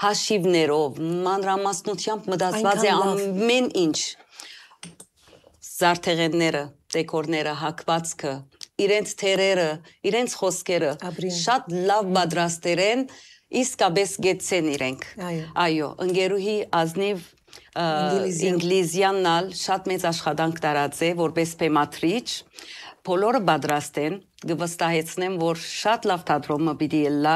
հաշիվներով, մանրամասնությամբ մտածված է ամեն ինչ, զարդեղենները, դեկորները, հագվածքը, իրենց թերերը, իրենց խոսքերը, շատ լավ պատրաստեր են, իսկապես գեցեն իրենք, այո, ընկերուհի ազնիվ ինգլիզյանն ալ շատ մեծ աշխատանք տարած է, որպես բեմադրիչ, բոլորը պատրաստ են, կվստահեցնեմ, որ շատ լավ թատրոնը պիտի ելլա,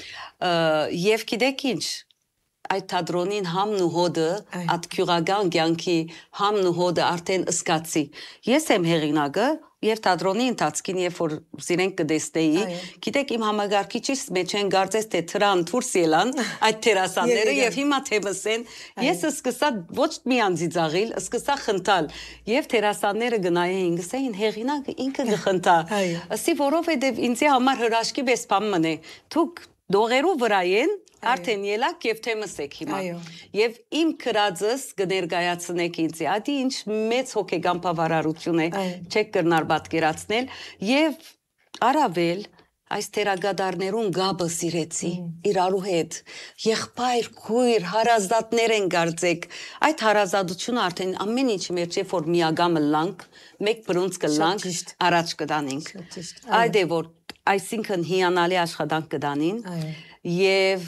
եւ գիտեք ինչ, այդ թատրոնին համն ու հոդը, այդ քյուրական կյանքի համն ու հոդը արդեն ըսկացի։ Ես եմ հեղինակը եւ թատրոնի ընթացքին, երբ որ զիրենք կդեսնեի, գիտեք իմ համագարկիչից մեջ են կարծես թե թրան դուրս ելան այդ տերասանները եւ հիմա թեմսեն, ես սկսա ոչ մի անձիծաղիլ, սկսա խնդալ եւ տերասանները գնային, գսեին հեղինակը ինքը կխնդա, ասի որովհետեւ ինձի համար հրաշքի պես բան մնե, դուք դողերու վրա են արդեն ելակ եւ թեմսեք հիմա եւ իմ քրածս կներկայացնեք ինձ ադի ինչ մեծ հոգեգան բավարարություն է չեք կրնար պատկերացնել եւ առավել այս թերագադարներուն գաբը սիրեցի իրարու հետ եղբայր քույր հարազատներ են կարծեք այդ հարազատությունը արդեն ամեն ինչի մեջ է որ միագամը լանք մեկ բրոնց կլանք առաջ կդանենք այդ է որ այսինքն հիանալի աշխատանք կդանին եւ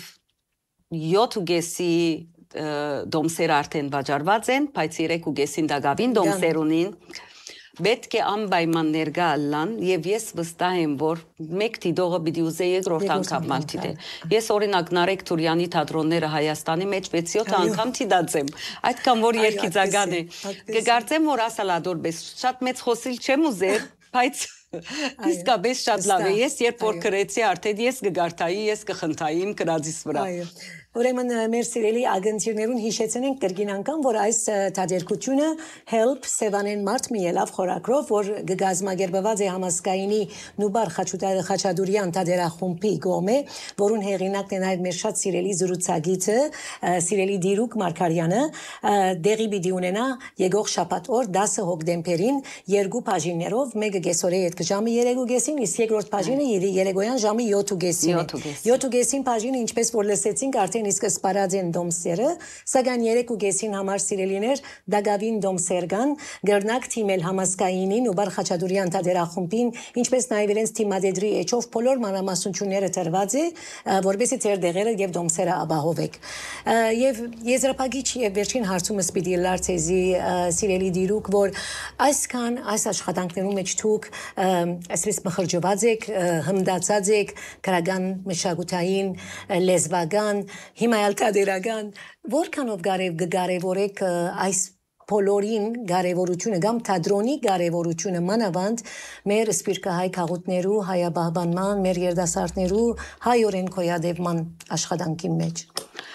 7.5 դոմսեր արդեն վաճառված են, բայց 3.5 դագավին դոմսեր ունին, պետք է անպայման ներկա ալան եւ ես վստահ եմ, որ մեկ դիդողը պիտի ուզե երկրորդ անգամ մալտիդե։ Ես օրինակ Նարեկ Թուրյանի թատրոնները Հայաստանի մեջ 6-7 անգամ դիդացեմ, այդքան որ երկիծական է։ Կգարծեմ, որ ասալադոր պես շատ մեծ խոսիլ չեմ ուզեր, բայց իսկապես շատ լավ է, ես երբ որ կրեցի արդեն ես կգարթայի, ես կխնդայի իմ կրածիս վրա։ Ուրեմն մեր սիրելի ագնտիրներուն հիշեցնենք կրկին անգամ, որ այս թատերկությունը Help Սևանեն մարդ մի ելավ խորակրով, որ գազմագերբված է համասկայինի Նուբար Խաչատուրյան թատերախումբի գոմե, որուն հեղինակն է նաև մեր շատ սիրելի զրուցագիծը, սիրելի Դիրուկ Մարգարյանը, դեղի պիտի ունենա եկող շաբաթ օր 10 հոկտեմբերին 2 բաժիններով, մեկը կեսօրե հետ ժամը 3:30-ին, իսկ երկրորդ բաժինը երեկոյան ժամը 7:30-ին։ 7:30-ին բաժինը ինչպես որ լսեցինք արդեն իսկ սպարած են դոմսերը, սակայն 3:30-ին համար սիրելիներ դագավին դոմսեր կան, գրնակ թիմել համասկայինին ու Բար Խաչատուրյան թատերախումբին, ինչպես նաև իրենց թիմադեդրի էջով բոլոր մանրամասնությունները տրված է, որպեսզի ձեր դեղերը եւ դոմսերը ապահովեք։ Եվ եզրափակիչ եւ վերջին հարցումս պիտի լարցեզի սիրելի Դիրուկ, որ այսքան այս աշխատանքներում մեջ դուք այսպես մխրջված եք, հմդացած եք քրական մշակութային լեզվական հիմա էլ կադրական որքանով կարևորեք այս բոլորին կարևորությունը կամ թատրոնի կարևորությունը մանավանդ մեր սպիրկահայ քաղաքներու հայաբահբանման մեր երդասարտներու հայորեն կոյադևման աշխատանքի մեջ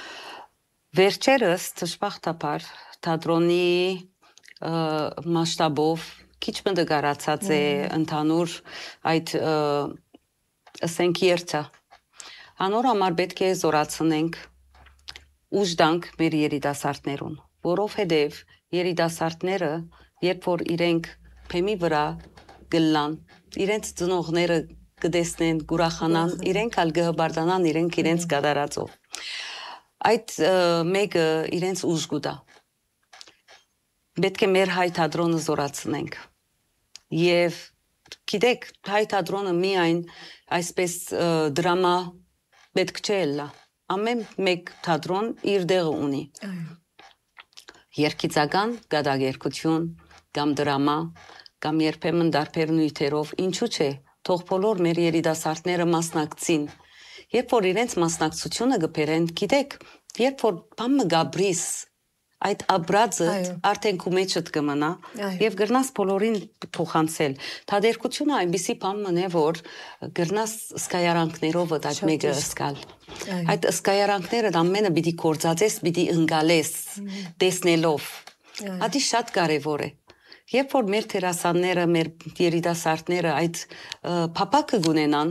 վերջերս դժբախտաբար թատրոնի մասշտաբով քիչ մտգարացած է ընդհանուր այդ ասենք երթը անոր համար պետք է զորացնենք ուժդանք մեր երիտասարդներուն որովհետև երիտասարդները երբ որ իրենք փեմի վրա գլան իրենց ծնողները կդեսնեն գուրախանան իրենք ալ գհբարդանան իրենց կատարածով այդ մեկը իրենց ուժ գուտա պետք է մեր հայ թատրոնը զորացնենք եւ գիտեք հայ թատրոնը միայն այսպես դրամա պետք չէ լա ամեն մեկ թատրոն իր դեղը ունի երգիծական գադագերգություն կամ դրամա կամ երբեմն դարբեր նյութերով ինչու՞ չէ թող բոլոր մեր երիտասարդները մասնակցին երբ որ իրենց մասնակցությունը կբերեն գիտեք երբ որ բամը գաբրիս այդ աբրածը արդեն քու մեջդ կմնա եւ գրնաս բոլորին փոխանցել թատերկությունը այնպիսի բան մնե որ գրնաս սկայարանքներով այդ մեկը սկալ այդ սկայարանքները ամենը պիտի կործածես պիտի ընկալես տեսնելով ադի շատ կարեւոր է երբ որ մեր տերասանները մեր երիտասարդները այդ փապակը գունենան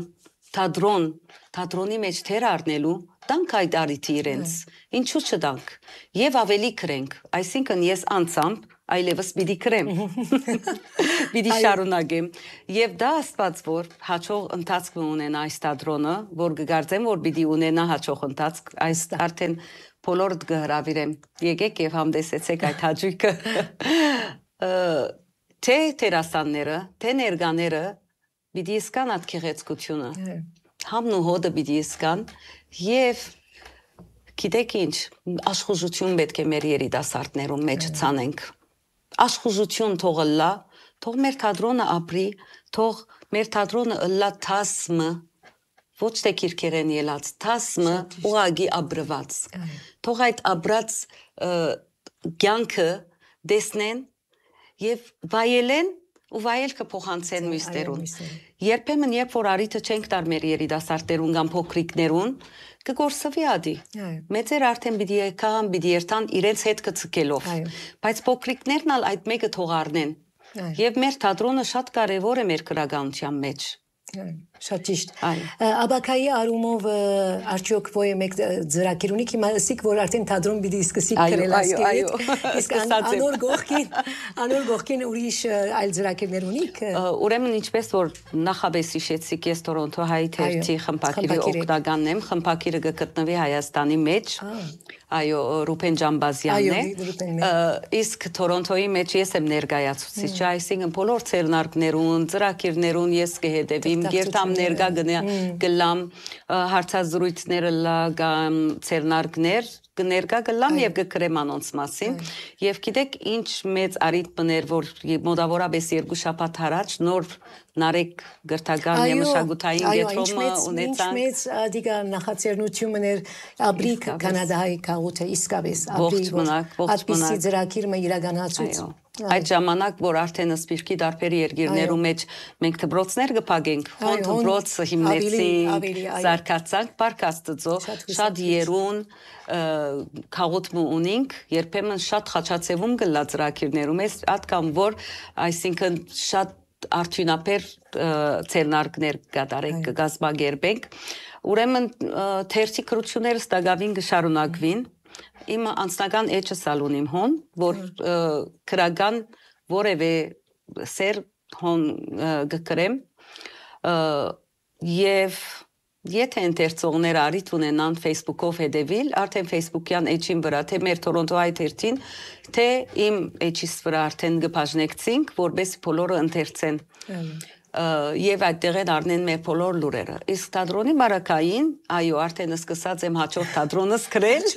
թատրոնի մեջ թեր առնելու տանք այդ արիթի իրենց ինչու չտանք եւ ավելի քրենք այսինքն ես անցամբ այլևս պիտի գրեմ։ Պիտի շարունակեմ։ Եվ դա աստված որ հաջող ընթացք ունենա այս թատրոնը, որ կգարձեմ որ պիտի ունենա հաջող ընթացք, այս արդեն բոլորդ կհրավիրեմ։ Եկեք եւ համդեսեցեք այդ հաճույքը։ Թե տերասանները, թե ներկաները պիտի իսկան այդ գեղեցկությունը։ Համն ու հոդը պիտի իսկան եւ գիտեք ինչ, աշխուժություն պետք է մեր երիտասարդներում մեջ ցանենք։ Աշխուժություն թող լա, թող մեր թատրոնը ապրի, թող մեր թատրոնը լա թասմը, ոչ թե քիրքերեն ելած, թասմը ուղագի աբրված։ Թող այդ աբրած կյանքը դեսնեն եւ վայելեն ու վայելքը փոխանցեն մյուսներուն։ Երբեմն երբ որ արիթը չենք տար մեր երիտասարդերուն կամ փոքրիկներուն, կգործվի ադի։ Մեծեր արդեն պիտի եկան, պիտի երթան իրենց հետ կցկելով։ Բայց փոքրիկներն ալ այդ մեկը թող առնեն։ Եվ մեր թատրոնը շատ կարևոր է մեր քրագանության մեջ։ Շատ ճիշտ։ Աբակայի արումով արդյոք ոյ մեկ ծրագիր ունի հիմա ասիկ որ արդեն թատրոն պիտի սկսի գրել ասկեիտ իսկ անոր գողքին ուրիշ այլ ծրագիրներ ունիք ուրեմն ինչպես որ նախաբես հիշեցիք ես Տորոնտո հայ թերթի խմբակիրի օգնականն եմ խմբակիրը գտնվի Հայաստանի մեջ այո Ռուբեն Ջամբազյանն է իսկ Տորոնտոյի մեջ ես եմ ներկայացուցիչ այսինքն բոլոր ցերնարկներուն ծրագիրներուն ես կհետևիմ Գերտամ ներկա գլամ հարցազրույցները լա կամ ցերնարկներ կներկա գլամ եւ կգրեմ անոնց մասին եւ գիտեք ինչ մեծ արիթ բներ որ մոտավորապես 2 շաբաթ առաջ նոր նարեկ գրթական եւ մշակութային գետրոմը ունեցան ինչ մեծ դիգա նախաձեռնություններ աբրիկ կանադայի քաղուտը իսկապես աբրիկ այդպիսի ծրագիրը իրականացուց Այդ ժամանակ, որ արդեն սպիրկի դարբեր երկիրներու մեջ մենք դբրոցներ կփակենք, հոն դբրոցը հիմնեցինք, զարգացանք, Պարկ Աստծո, շատ երուն քաղուտը ունենք, երբեմն շատ խաչացևում գլա ծրագիրներում ես, ատկամ որ, այսինքն շատ արդյունաբեր ցերնարկներ կատարենք, կգազմագերբենք, ուրեմն թերթի կրությունները ստագավին կշարունակվին Իմ անձնական էջս ալուն իմ հոն, որ քրական որևէ սեր հոն գկրեմ եւ եթե ընթերցողներ արիթ ունենան Facebook-ով հետևիլ, արդեն Facebook-յան էջին վրա, թե մեր Տորոնտո այդ երթին, թե իմ էջիս վրա արդեն գբաժնեկցինք, որպես բոլորը ընթերցեն եւ այդտեղ են առնեն մեր բոլոր լուրերը։ Իսկ թատրոնի մարակային, այո, արդեն սկսած եմ հաջորդ թատրոնս գրել։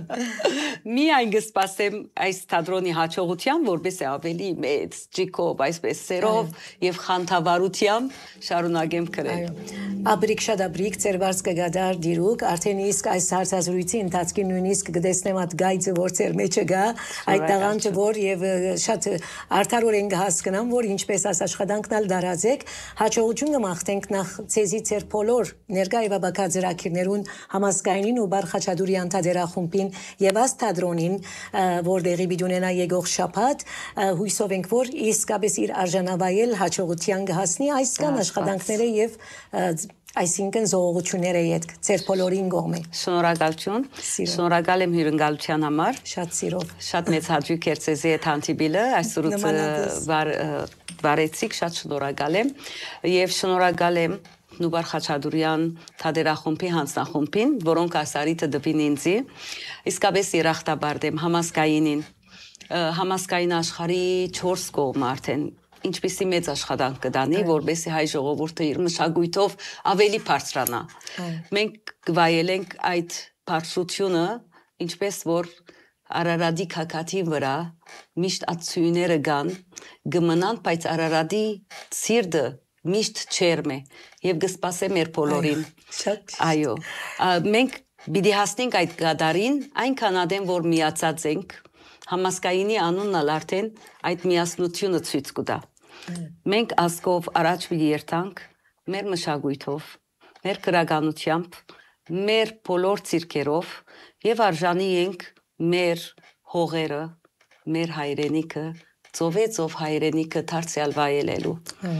Միայն կսպասեմ այս թատրոնի հաջողության, որպես է ավելի մեծ ճիկով, այսպես սերով եւ խանդավառությամբ շարունակեմ գրել։ Աբրիկ շատ աբրիկ ծերված կգադար դիրուկ, արդեն իսկ այս հարցազրույցի ընթացքին նույնիսկ կդեսնեմ այդ գայծը որ ծեր մեջը գա, այդ տաղանջը որ եւ շատ արդարորեն կհասկանամ, որ ինչպես աշխատանքն ալ դարածեք Հաջողություն կմաղթենք նախ ցեզի ծեր բոլոր ներկա եւ աբակա ծրագիրներուն համասկայնին ու Բար Խաչատուրյան թատերախումբին եւ աս թատրոնին որ դեղի բիդունենա եկող շաբաթ հույսով ենք որ իսկապես իր արժանավայել հաջողության կհասնի այս կան աշխատանքները եւ այսինքն զողողությունները յետք ծեր բոլորին կողմէ Շնորհակալություն շնորհակալ եմ հյուրընկալության համար շատ սիրով շատ մեծ հաճույք էր ցեզի հետ հանդիպելը այսօրը վարեցիք շատ շնորհակալ եմ եւ շնորհակալ եմ Նուբար Խաչատուրյան թատերախումբի հանձնախումբին որոնք ասարիթը դվին ինձի իսկապես երախտաբարդ եմ համասկայինին համասկային աշխարհի 4 կողմ արդեն ինչպիսի մեծ աշխատանք կդանի, որբեսի հայ ժողովուրդը իր մշակույթով ավելի բարձրանա։ Մենք կվայելենք այդ բարձրությունը, ինչպես որ Արարատի քաղաքի վրա միշտ ացույները կան, կմնան, բայց Արարատի սիրտը միշտ չերմ է եւ կսպասե մեր բոլորին։ Այո, մենք պիտի հասնենք այդ գադարին, այնքան ադեմ որ միացած ենք Համասկայինի անունն ալ արդեն այդ միասնությունը ցույց կտա։ Մենք ասկով առաջ պիտի երթանք մեր մշակույթով, մեր քրագանությամբ, մեր բոլոր ցիրկերով եւ արժանի ենք մեր հողերը, մեր հայրենիքը, ծովեծով հայրենիքը դարձյալ վայելելու։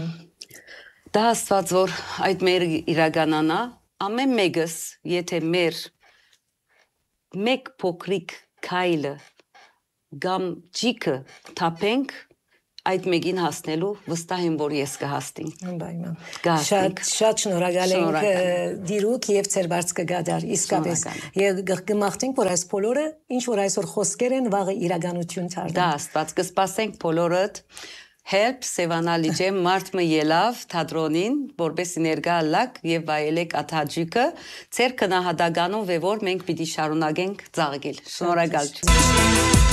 Դա աստված որ այդ մեր իրականանա, ամեն մեկս, եթե մեր մեկ փոքրիկ քայլը կամ ջիկը թափենք այդ մեկին հասնելու վստահ եմ որ ես կհասնեմ Անպայման Կհասնենք։ շատ շնորհակալ ենք Շնորհակալ դիրուք եւ ծեր բարձ կգադար իսկապես եւ կմաղթենք որ այս բոլորը ինչ որ այսօր խոսքեր են վաղը իրականություն Դա դառնան աստված կսպասենք բոլորդ Help Սևանալիջեմ մարտը ելավ թատրոնին որպեսի ներկա լակ եւ վայելեք աթաջիկը ծեր կնահատականով է որ մենք պիտի շարունակենք ծաղկել Շնորհակալ